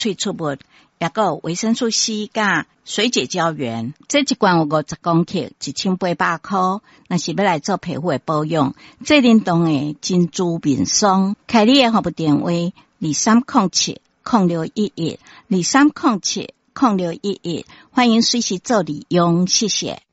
萃取物，也有维生素 C 甲水解胶原。这一罐有50公克，1800块。若是要来做皮肤的保养，最灵动的珍珠面霜，开你的服务电话23070611，23070611，欢迎随时做利用，谢谢。